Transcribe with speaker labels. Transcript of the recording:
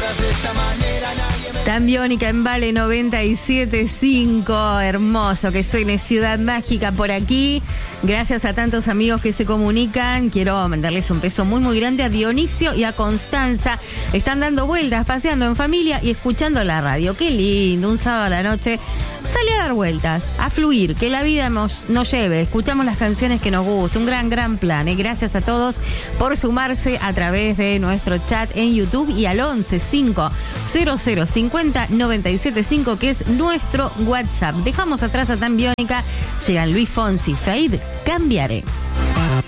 Speaker 1: Tan Biónica en Vale 97.5. Hermoso que suene Ciudad Mágica por aquí. Gracias a tantos amigos que se comunican. Quiero mandarles un beso muy muy grande a Dionisio y a Constanza. Están dando vueltas, paseando en familia y escuchando la radio. Qué lindo, un sábado a la noche. Sale a dar vueltas, a fluir, que la vida nos lleve. Escuchamos las canciones que nos gustan. Un gran plan. Gracias a todos por sumarse a través de nuestro chat en YouTube y al 11-500-50-975, que es nuestro WhatsApp. Dejamos atrás a Tan Biónica. Llegan Luis Fonsi, Fade, Cambiaré.